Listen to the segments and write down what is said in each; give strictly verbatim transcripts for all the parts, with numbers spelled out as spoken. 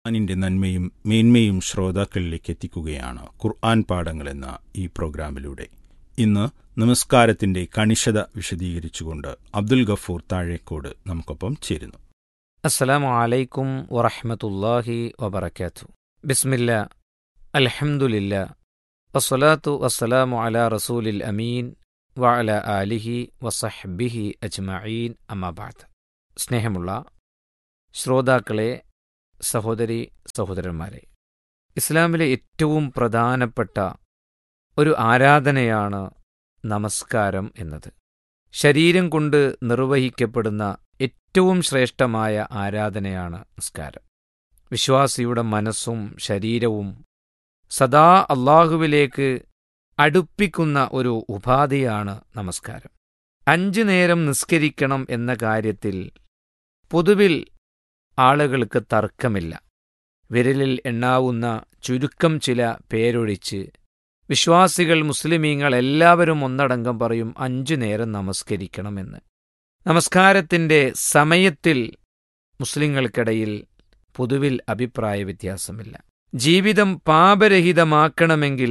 ഖുർആനിൻ്റെ നന്മയും മേന്മയും ശ്രോതാക്കളിലേക്ക് എത്തിക്കുകയാണ് ഖുർആൻ പാഠങ്ങൾ എന്ന ഈ പ്രോഗ്രാമിലൂടെ. ഇന്ന് നമസ്കാരത്തിൻ്റെ കണിശത വിശദീകരിച്ചുകൊണ്ട് അബ്ദുൽ ഗഫൂർ താഴേക്കോട് നമുക്കൊപ്പം ചേരുന്നു. അസ്സലാമു അലൈക്കും വറഹ്മത്തുള്ളാഹി വബറകാതുഹു. ബിസ്മില്ലാ, അൽഹംദുലില്ലാ, വസ്സലാത്തു വസ്സലാമു അലാ റസൂലിൽ അമീൻ വഅലാ ആലിഹി വസഹ്ബിഹി അജ്മഈൻ, അമ്മാ ബഅദ്. സ്നേഹമുള്ള ശ്രോതാക്കളെ, സഹോദരി സഹോദരന്മാരെ, ഇസ്ലാമിലെ ഏറ്റവും പ്രധാനപ്പെട്ട ഒരു ആരാധനയാണ് നമസ്കാരം എന്നത്. ശരീരം കൊണ്ട് നിർവഹിക്കപ്പെടുന്ന ഏറ്റവും ശ്രേഷ്ഠമായ ആരാധനയാണ് നമസ്കാരം. വിശ്വാസിയുടെ മനസ്സും ശരീരവും സദാ അള്ളാഹുവിലേക്ക് അടുപ്പിക്കുന്ന ഒരു ഉപാധിയാണ് നമസ്കാരം. അഞ്ചു നേരം നിസ്കരിക്കണം എന്ന കാര്യത്തിൽ പൊതുവിൽ ആളുകൾക്ക് തർക്കമില്ല. വിരലിൽ എണ്ണാവുന്ന ചുരുക്കം ചില പേരൊഴിച്ച് വിശ്വാസികൾ, മുസ്ലിമീങ്ങൾ എല്ലാവരും ഒന്നടങ്കം പറയും അഞ്ചു നേരം നമസ്കരിക്കണമെന്ന്. നമസ്കാരത്തിൻ്റെ സമയത്തിൽ മുസ്ലിങ്ങൾക്കിടയിൽ പൊതുവിൽ അഭിപ്രായ വ്യത്യാസമില്ല. ജീവിതം പാപരഹിതമാക്കണമെങ്കിൽ,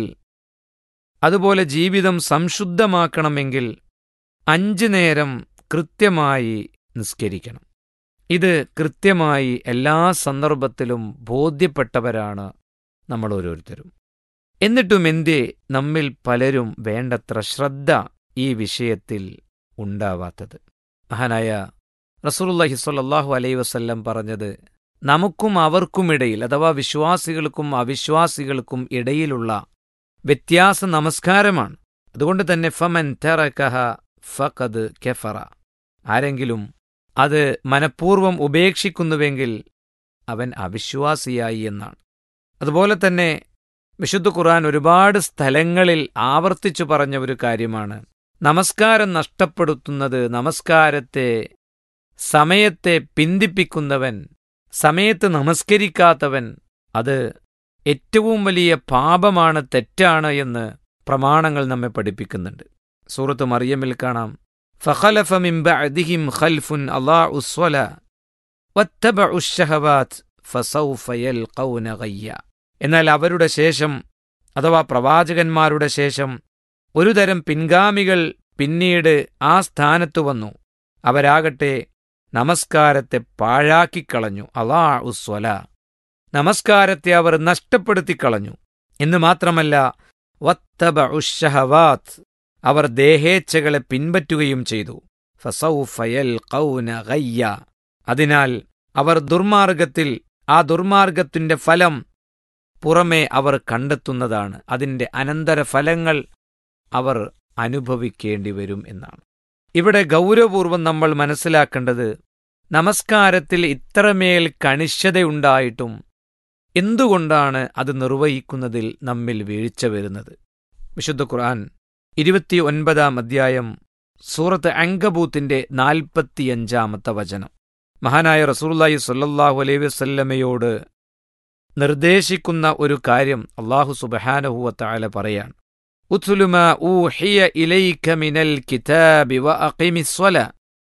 അതുപോലെ ജീവിതം സംശുദ്ധമാക്കണമെങ്കിൽ അഞ്ചു നേരം കൃത്യമായി നിസ്കരിക്കണം. ഇത് കൃത്യമായി എല്ലാ സന്ദർഭത്തിലും ബോധ്യപ്പെട്ടവരാണ് നമ്മൾ ഓരോരുത്തരും. എന്നിട്ടും എന്തേ നമ്മിൽ പലരും വേണ്ടത്ര ശ്രദ്ധ ഈ വിഷയത്തിൽ ഉണ്ടാവാത്തത്? മഹാനായ റസൂലുള്ളാഹി സ്വല്ലല്ലാഹു അലൈഹി വസല്ലം പറഞ്ഞത്, നമുക്കും അവർക്കുമിടയിൽ, അഥവാ വിശ്വാസികൾക്കും അവിശ്വാസികൾക്കും ഇടയിലുള്ള വ്യത്യാസ നമസ്കാരമാണ്. അതുകൊണ്ട് തന്നെ ഫമൻ തറകഹ ഫഖദ് കഫറ, ആരെങ്കിലും അത് മനഃപൂർവ്വം ഉപേക്ഷിക്കുന്നുവെങ്കിൽ അവൻ അവിശ്വാസിയായി എന്നാണ്. അതുപോലെ തന്നെ വിശുദ്ധ ഖുർആൻ ഒരുപാട് സ്ഥലങ്ങളിൽ ആവർത്തിച്ചു പറഞ്ഞ ഒരു കാര്യമാണ്, നമസ്കാരം നഷ്ടപ്പെടുത്തുന്നത്, നമസ്കാരത്തെ സമയത്തെ പിന്തിപ്പിക്കുന്നവൻ, സമയത്ത് നമസ്കരിക്കാത്തവൻ, അത് ഏറ്റവും വലിയ പാപമാണ്, തെറ്റാണ് എന്ന് പ്രമാണങ്ങൾ നമ്മെ പഠിപ്പിക്കുന്നുണ്ട്. സൂറത്ത് മറിയമിൽ കാണാം, ഫഖലഫ മിൻ ബഅദിഹിം ഖൽഫുൻ അളാഉ സ്സലാ വത്തബഉ ശഹവാത്ത് ഫസൗഫ യൽഖൗന ഗയ്യ. എന്നാൽ അവരുടെ ശേഷം, അഥവാ പ്രവാചകന്മാരുടെ ശേഷം ഒരുതരം പിൻഗാമികൾ പിന്നീട് ആ സ്ഥാനത്ത് വന്നു. അവരാകട്ടെ നമസ്കാരത്തെ പാഴാക്കിക്കളഞ്ഞു. അളാഉ സ്സലാ, നമസ്കാരത്തെ അവർ നഷ്ടപ്പെടുത്തിക്കളഞ്ഞു. എന്ന് മാത്രമല്ല, വത്തബഉ ശഹവാത്ത്, അവർ ദേഹേച്ഛകളെ പിൻപറ്റുകയും ചെയ്തു. ഫസൗഫ യൽഖൗന ഗയ്യ, അതിനാൽ അവർ ദുർമാർഗത്തിൽ, ആ ദുർമാർഗത്തിന്റെ ഫലം പുറമേ അവർ കണ്ടെത്തുന്നതാണ്. അതിൻ്റെ അനന്തരഫലങ്ങൾ അവർ അനുഭവിക്കേണ്ടി വരും എന്നാണ്. ഇവിടെ ഗൗരവപൂർവം നമ്മൾ മനസ്സിലാക്കേണ്ടത്, നമസ്കാരത്തിൽ ഇത്രമേൽ കണിശതയുണ്ടായിട്ടും എന്തുകൊണ്ടാണ് അത് നിർവഹിക്കുന്നതിൽ നമ്മിൽ വീഴ്ച വരുന്നത്? വിശുദ്ധ ഖുർആൻ ഇരുപത്തി ഒൻപതാം അധ്യായം സൂറത്ത് അൻകബൂത്തിന്റെ നാൽപ്പത്തിയഞ്ചാമത്തെ വചനം, മഹാനായ റസൂലുള്ളാഹി സ്വല്ലല്ലാഹു അലൈഹി വസല്ലമയോട് നിർദ്ദേശിക്കുന്ന ഒരു കാര്യം അല്ലാഹു സുബ്ഹാനഹു വ തആല പറയാണ്, ഉത്ലു മാ ഊഹിയ ഇലൈക മിനൽ കിതാബി വഅഖിമിസ് സ്വലാ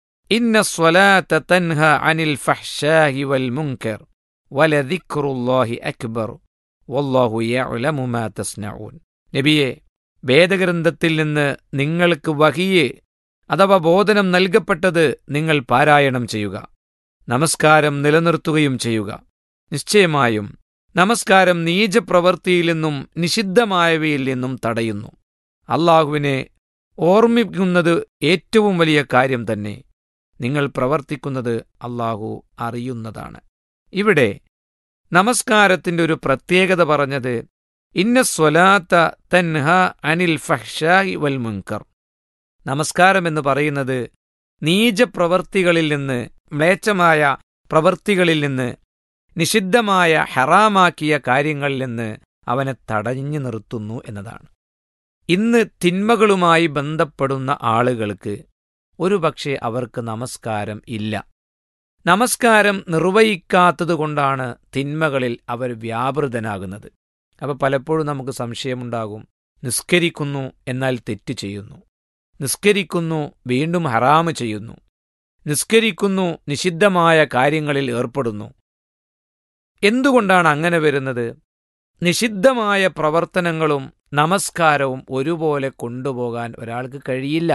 ഇന്നസ്വലാത തൻഹ അനിൽ ഫഹ്ശാഇ വൽ മുൻകർ വലദിക്റുല്ലാഹി അക്ബർ വല്ലാഹു യഅലമു മാ തസ്നഊൻ. നബിയെ, വേദഗ്രന്ഥത്തിൽ നിന്ന് നിങ്ങൾക്ക് വഹിയ്, അഥവാ ബോധനം നൽകപ്പെട്ടത് നിങ്ങൾ പാരായണം ചെയ്യുക, നമസ്കാരം നിലനിർത്തുകയും ചെയ്യുക. നിശ്ചയമായും നമസ്കാരം നീചപ്രവൃത്തിയിൽ നിന്നും നിഷിദ്ധമായവയിൽ നിന്നും തടയുന്നു. അള്ളാഹുവിനെ ഓർമ്മിക്കുന്നത് ഏറ്റവും വലിയ കാര്യം തന്നെ. നിങ്ങൾ പ്രവർത്തിക്കുന്നത് അള്ളാഹു അറിയുന്നതാണ്. ഇവിടെ നമസ്കാരത്തിൻ്റെ ഒരു പ്രത്യേകത പറഞ്ഞത്, ഇന്ന സ്വലാത്ത തൻഹ അനിൽ ഫഹ്ശാഇ വൽ മുൻകർ. നമസ്കാരം എന്ന് പറയുന്നത് നീചപ്രവർത്തികളിൽ നിന്ന്, മ്ലേച്ഛമായ പ്രവൃത്തികളിൽ നിന്ന്, നിഷിദ്ധമായ ഹറാമാക്കിയ കാര്യങ്ങളിൽ നിന്ന് അവനെ തടഞ്ഞു നിർത്തുന്നു എന്നതാണ്. ഇന്ന് തിന്മകളുമായി ബന്ധപ്പെടുന്ന ആളുകൾക്ക് ഒരുപക്ഷെ അവർക്ക് നമസ്കാരം ഇല്ല. നമസ്കാരം നിർവഹിക്കാത്തതുകൊണ്ടാണ് തിന്മകളിൽ അവർ വ്യാപൃതനാകുന്നത്. അപ്പോൾ പലപ്പോഴും നമുക്ക് സംശയമുണ്ടാകും, നിസ്കരിക്കുന്നു എന്നാൽ തെറ്റ് ചെയ്യുന്നു, നിസ്കരിക്കുന്നു വീണ്ടും ഹറാമ് ചെയ്യുന്നു, നിസ്കരിക്കുന്നു നിഷിദ്ധമായ കാര്യങ്ങളിൽ ഏർപ്പെടുന്നു. എന്തുകൊണ്ടാണ് അങ്ങനെ വരുന്നത്? നിഷിദ്ധമായ പ്രവർത്തനങ്ങളും നമസ്കാരവും ഒരുപോലെ കൊണ്ടുപോകാൻ ഒരാൾക്ക് കഴിയില്ല.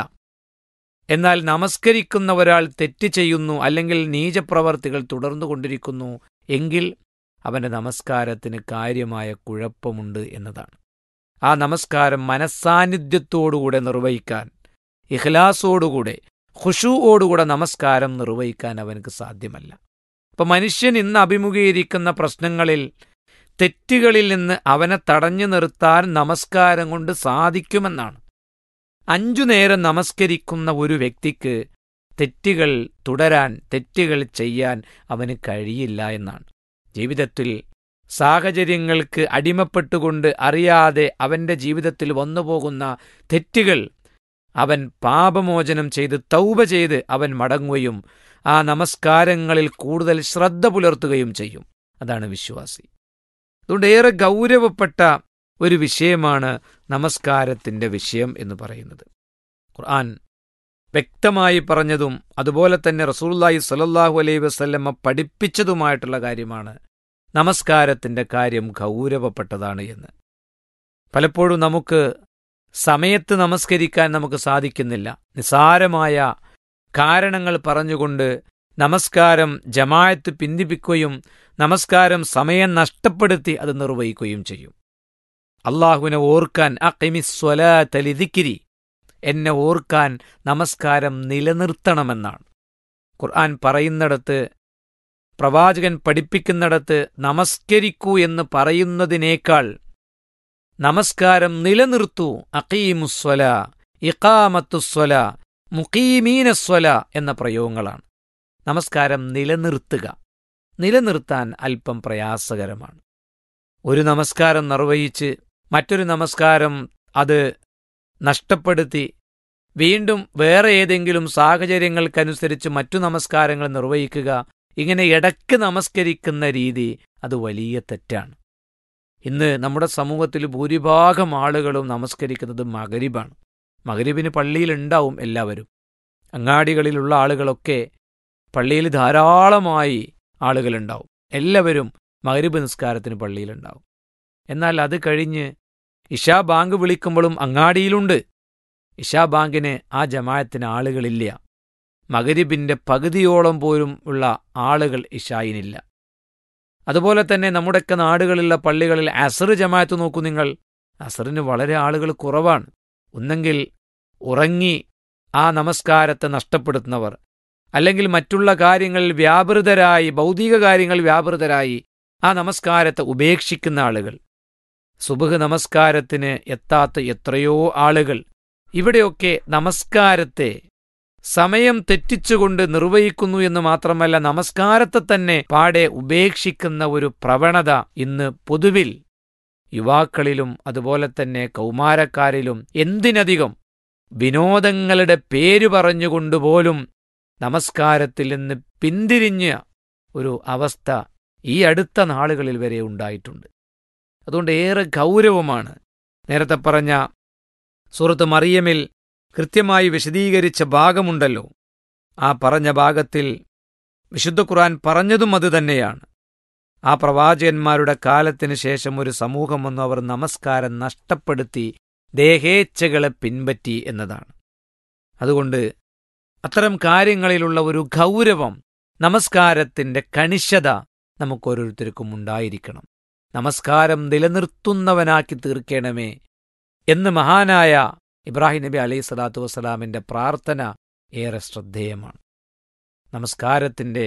എന്നാൽ നമസ്കരിക്കുന്ന ഒരാൾ തെറ്റ് ചെയ്യുന്നു, അല്ലെങ്കിൽ നീചപ്രവർത്തികൾ തുടർന്നുകൊണ്ടിരിക്കുന്നു എങ്കിൽ അവൻ്റെ നമസ്കാരത്തിന് കാര്യമായ കുഴപ്പമുണ്ട് എന്നതാണ്. ആ നമസ്കാരം മനസ്സാന്നിധ്യത്തോടുകൂടെ നിർവഹിക്കാൻ, ഇഖ്ലാസോടുകൂടെ ഖുശൂഓടുകൂടെ നമസ്കാരം നിർവഹിക്കാൻ അവനക്ക് സാധ്യമല്ല. അപ്പം മനുഷ്യൻ ഇന്ന് അഭിമുഖീകരിക്കുന്ന പ്രശ്നങ്ങളിൽ തെറ്റുകളിൽ നിന്ന് അവനെ തടഞ്ഞു നിർത്താൻ നമസ്കാരം കൊണ്ട് സാധിക്കുമെന്നാണ്. അഞ്ചു നേരം നമസ്കരിക്കുന്ന ഒരു വ്യക്തിക്ക് തെറ്റുകൾ തുടരാൻ, തെറ്റുകൾ ചെയ്യാൻ അവന് കഴിയില്ല എന്നാണ്. ജീവിതത്തിൽ സാഹചര്യങ്ങൾക്ക് അടിമപ്പെട്ടുകൊണ്ട് അറിയാതെ അവൻ്റെ ജീവിതത്തിൽ വന്നുപോകുന്ന തെറ്റുകൾ അവൻ പാപമോചനം ചെയ്ത് തൗബ ചെയ്ത് അവൻ മടങ്ങുകയും ആ നമസ്കാരങ്ങളിൽ കൂടുതൽ ശ്രദ്ധ പുലർത്തുകയും ചെയ്യും. അതാണ് വിശ്വാസി. അതുകൊണ്ട് ഏറെ ഗൗരവപ്പെട്ട ഒരു വിഷയമാണ് നമസ്കാരത്തിൻ്റെ വിഷയം എന്ന് പറയുന്നത്. ഖുർആൻ വ്യക്തമായി പറഞ്ഞതും അതുപോലെ തന്നെ റസൂലുള്ളാഹി സ്വല്ലല്ലാഹു അലൈഹി വസല്ലമ പഠിപ്പിച്ചതുമായിട്ടുള്ള കാര്യമാണ് നമസ്കാരത്തിൻ്റെ കാര്യം ഗൗരവപ്പെട്ടതാണ് എന്ന്. പലപ്പോഴും നമുക്ക് സമയത്ത് നമസ്കരിക്കാൻ നമുക്ക് സാധിക്കുന്നില്ല. നിസ്സാരമായ കാരണങ്ങൾ പറഞ്ഞുകൊണ്ട് നമസ്കാരം ജമാഅത്ത് പിന്തിപ്പിക്കുകയും നമസ്കാരം സമയം നഷ്ടപ്പെടുത്തി അത് നിർവഹിക്കുകയും ചെയ്യും. അള്ളാഹുവിനെ ഓർക്കാൻ അഖിമിസ്വലാത ലിദിക്രി, എന്നെ ഓർക്കാൻ നമസ്കാരം നിലനിർത്തണമെന്നാണ് ഖുർആൻ പറയുന്നിടത്ത്, പ്രവാചകൻ പഠിപ്പിക്കുന്നിടത്ത് നമസ്കരിക്കൂ എന്ന് പറയുന്നതിനേക്കാൾ നമസ്കാരം നിലനിർത്തൂ, അഖീമുസ്വല, ഇഖാമത്തുസ്വല, മുഖീമീനസ്വല എന്ന പ്രയോഗങ്ങളാണ്. നമസ്കാരം നിലനിർത്തുക, നിലനിർത്താൻ അല്പം പ്രയാസകരമാണ്. ഒരു നമസ്കാരം നിർവഹിച്ച് മറ്റൊരു നമസ്കാരം അത് നഷ്ടപ്പെടുത്തി വീണ്ടും വേറെ ഏതെങ്കിലും സാഹചര്യങ്ങൾക്കനുസരിച്ച് മറ്റു നമസ്കാരങ്ങൾ നിർവഹിക്കുക, ഇങ്ങനെ ഇടയ്ക്ക് നമസ്കരിക്കുന്ന രീതി അത് വലിയ തെറ്റാണ്. ഇന്ന് നമ്മുടെ സമൂഹത്തിൽ ഭൂരിഭാഗം ആളുകളും നമസ്കരിക്കുന്നത് മഗ്‌രിബാണ്. മഗ്‌രിബിന് പള്ളിയിലുണ്ടാവും എല്ലാവരും. അങ്ങാടികളിലുള്ള ആളുകളൊക്കെ പള്ളിയിൽ ധാരാളമായി ആളുകളുണ്ടാവും. എല്ലാവരും മഗ്‌രിബ് നിസ്കാരത്തിന് പള്ളിയിലുണ്ടാവും. എന്നാൽ അത് കഴിഞ്ഞ് ഇശാ ബാങ്ക് വിളിക്കുമ്പോഴും അങ്ങാടിയിലുണ്ട്. ഇശാ ബാങ്കിന് ആ ജമാഅത്തിന് ആളുകളില്ല. മഗ്‌രിബിൻ്റെ പകുതിയോളം പോലും ഉള്ള ആളുകൾ ഇശായിനില്ല. അതുപോലെ തന്നെ നമ്മുടെയൊക്കെ നാടുകളിലുള്ള പള്ളികളിൽ അസർ ജമാഅത്ത് നോക്കൂ നിങ്ങൾ. അസറിന് വളരെ ആളുകൾ കുറവാണ്. ഒന്നെങ്കിൽ ഉറങ്ങി ആ നമസ്കാരത്തെ നഷ്ടപ്പെടുത്തുന്നവർ, അല്ലെങ്കിൽ മറ്റുള്ള കാര്യങ്ങളിൽ വ്യാപൃതരായി, ഭൗതിക കാര്യങ്ങൾ വ്യാപൃതരായി ആ നമസ്കാരത്തെ ഉപേക്ഷിക്കുന്ന ആളുകൾ, സുബ്ഹ് നമസ്കാരത്തിന് എത്താത്ത എത്രയോ ആളുകൾ. ഇവിടെയൊക്കെ നമസ്കാരത്തെ സമയം തെറ്റിച്ചുകൊണ്ട് നിർവഹിക്കുന്നു എന്ന് മാത്രമല്ല, നമസ്കാരത്തെ തന്നെ പാടെ ഉപേക്ഷിക്കുന്ന ഒരു പ്രവണത ഇന്ന് പൊതുവിൽ യുവാക്കളിലും അതുപോലെ തന്നെ കൗമാരക്കാരിലും, എന്തിനധികം വിനോദങ്ങളുടെ പേര് പറഞ്ഞുകൊണ്ടുപോലും നമസ്കാരത്തിൽ നിന്ന് പിന്തിരിഞ്ഞ ഒരു അവസ്ഥ ഈ അടുത്ത നാളുകളിൽ വരെ ഉണ്ടായിട്ടുണ്ട്. അതുകൊണ്ട് ഏറെ ഗൗരവമാണ്. നേരത്തെ പറഞ്ഞ സൂറത്ത് മറിയമിൽ കൃത്യമായി വിശദീകരിച്ച ഭാഗമുണ്ടല്ലോ, ആ പറഞ്ഞ ഭാഗത്തിൽ വിശുദ്ധ ഖുർആൻ പറഞ്ഞതും അത് തന്നെയാണ്. ആ പ്രവാചകന്മാരുടെ കാലത്തിന് ശേഷം ഒരു സമൂഹം വന്നു, അവർ നമസ്കാരം നഷ്ടപ്പെടുത്തി ദേഹേച്ഛകളെ പിൻപറ്റി എന്നതാണ്. അതുകൊണ്ട് അത്തരം കാര്യങ്ങളിലുള്ള ഒരു ഗൗരവം, നമസ്കാരത്തിൻ്റെ കണിശത നമുക്കോരോരുത്തർക്കും ഉണ്ടായിരിക്കണം. നമസ്കാരം നിലനിർത്തുന്നവനാക്കി തീർക്കണമേ എന്ന് മഹാനായ ഇബ്രാഹിം നബി അലൈഹി സ്വലാത്തു വസ്സലാമിൻ്റെ പ്രാർത്ഥന ഏറെ ശ്രദ്ധേയമാണ്. നമസ്കാരത്തിൻ്റെ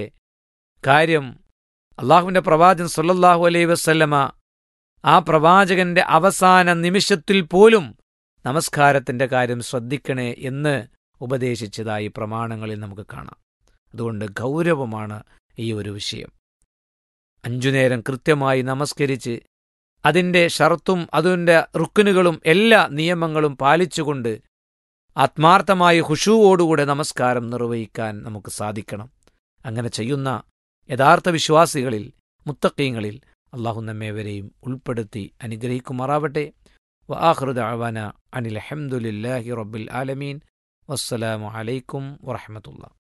കാര്യം അള്ളാഹുവിൻ്റെ പ്രവാചകൻ സല്ലല്ലാഹു അലൈഹി വസല്ലമ ആ പ്രവാചകന്റെ അവസാന നിമിഷത്തിൽ പോലും നമസ്കാരത്തിൻ്റെ കാര്യം ശ്രദ്ധിക്കണേ എന്ന് ഉപദേശിച്ചതായി പ്രമാണങ്ങളിൽ നമുക്ക് കാണാം. അതുകൊണ്ട് ഗൗരവമാണ് ഈ ഒരു വിഷയം. അഞ്ചുനേരം കൃത്യമായി നമസ്കരിച്ച് അതിൻ്റെ ഷർത്തും അതിൻ്റെ റുക്നുകളും എല്ലാ നിയമങ്ങളും പാലിച്ചുകൊണ്ട് ആത്മാർത്ഥമായി ഖുശൂവോടുകൂടെ നമസ്കാരം നിർവഹിക്കാൻ നമുക്ക് സാധിക്കണം. അങ്ങനെ ചെയ്യുന്ന യഥാർത്ഥ വിശ്വാസികളിൽ, മുത്തഖീങ്ങളിൽ അല്ലാഹു നമ്മേവരെയും ഉൾപ്പെടുത്തി അനുഗ്രഹിക്കുമാറാവട്ടെ. വആഖിറു ദഅവാന അനിൽ ഹംദുലില്ലാഹി റബ്ബിൽ ആലമീൻ. വസ്സലാമു അലൈക്കും വറഹ്മത്തുള്ളാഹി.